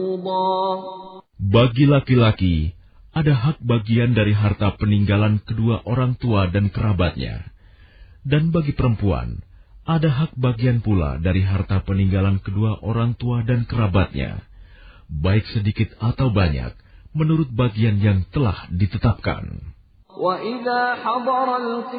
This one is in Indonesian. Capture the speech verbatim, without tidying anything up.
Bagi laki-laki, ada hak bagian dari harta peninggalan kedua orang tua dan kerabatnya. Dan bagi perempuan, ada hak bagian pula dari harta peninggalan kedua orang tua dan kerabatnya, baik sedikit atau banyak, menurut bagian yang telah ditetapkan. وَإِذَا حَضَرَ